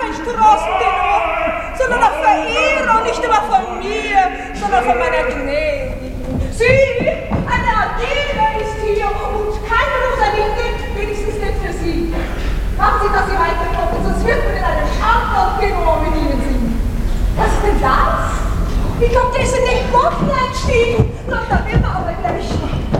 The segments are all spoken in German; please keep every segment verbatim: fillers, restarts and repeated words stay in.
kein Straßentenor, sondern auch Verehrer, und nicht immer von mir, sondern von meiner Gnädigen. Sie, eine Adele ist hier und keine Rosalinde, wenigstens nicht für Sie. Warten Sie, dass Sie weiterkommen, sonst wird man in einem anderen Tenor mit Ihnen singen. Was ist denn das? Die Komtesse nicht Botten einstiegen. Doch, da will man aber gleich schon.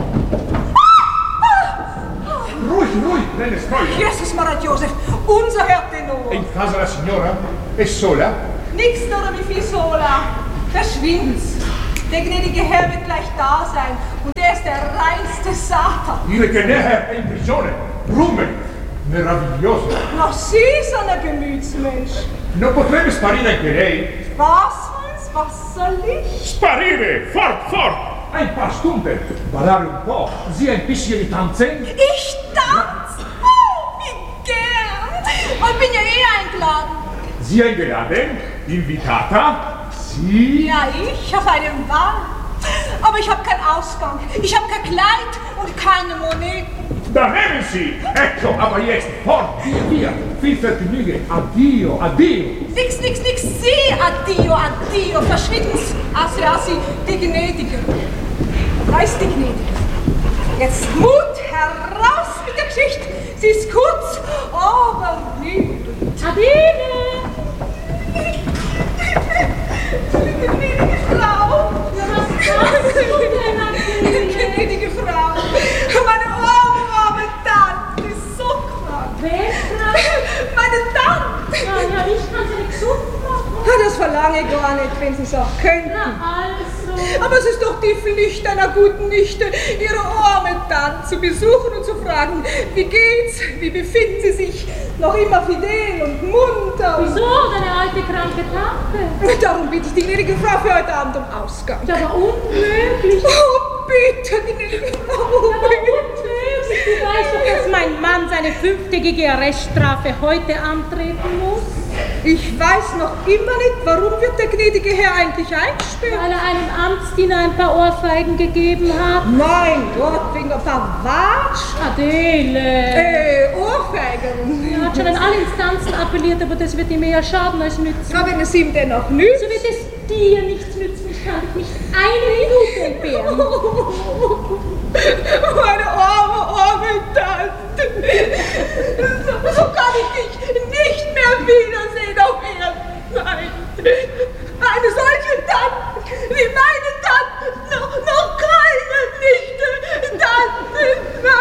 Ruhig, ruhig, nelle Spoglio. Jesus Maria Joseph, unser Herr Tenor. E in casa la signora? È sola? Nix oder wie viel sola. Verschwind's. Der gnädige Herr wird gleich da sein. Und er ist der reinste Satan. Dire che ne è in prigione. Rume. Meraviglioso. Noch Sie, so ein Gemütsmensch. Non potrebbe sparire anche lei? Was, was, was soll ich? Sparire! Fort, fort! Ein paar Stunden. Ballare un po'. Sie ein bisschen tanzen? Ich tanze? Oh, wie gern. Und bin ja eh eingeladen. Sie eingeladen? Invitata? Sie? Ja, ich auf einem Ball. Aber ich habe keinen Ausgang. Ich habe kein Kleid und keine Moneten. Da nehmen Sie! Ecco, aber jetzt, fort, via, via. Viel Vergnügen. Addio, addio. Nix, nix, nix. Sie, addio, addio. Verschwinden's. Assi, assi, die Gnädige. Da ist die Gnädige. Jetzt Mut heraus mit der Geschichte. Sie ist kurz, aber lieb. Adele! Liebe gnädige Frau. Ja, was machst du denn, Adele? Gnädige Frau. Meine arme Tante ist so krank. Wer ist krank? Meine Tante. Ja, ja, ich kann sie nicht gesund machen. Das verlange ich gar nicht, wenn Sie es auch könnten. Na also. Aber es ist doch die Pflicht einer guten Nichte, ihre arme Tante zu besuchen und zu fragen, wie geht's, wie befinden Sie sich, noch immer fidel und munter. Wieso, deine alte kranke Tante? Darum bitte ich die gnädige Frau für heute Abend um Ausgang. Das war unmöglich. Oh, bitte, gnädige Frau. Aber unmöglich. Du weißt doch, dass mein Mann seine fünftägige Arreststrafe heute antreten muss. Ich weiß noch immer nicht, warum wird der gnädige Herr eigentlich eingesperrt? Weil er einem Amtsdiener ein paar Ohrfeigen gegeben hat. Mein Gott, wegen ein paar Watsch. Adele. Äh, Ohrfeigen. Er hat schon an alle Instanzen appelliert, aber das wird ihm eher schaden als nützen. Na, wenn es ihm denn noch nützt. So wird es dir nichts nützen. Ich kann dich nicht eine Minute entbehren. Oh,